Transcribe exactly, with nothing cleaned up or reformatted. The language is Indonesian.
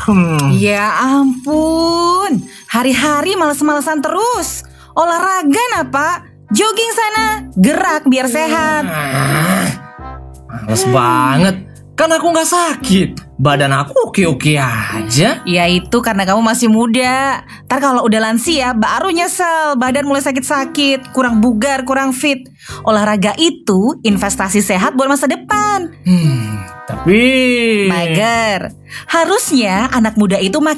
Hmm. Ya ampun, hari-hari males-malesan terus. Olahraga nah Pak, jogging sana, gerak biar sehat. Ah, males banget. Kan aku gak sakit. Badan aku oke-oke aja. Ya itu karena kamu masih muda. Ntar kalau udah lansia baru nyesel, badan mulai sakit-sakit, kurang bugar, kurang fit. Olahraga itu investasi sehat buat masa depan. Hmm, tapi Mager. Harusnya anak muda itu makin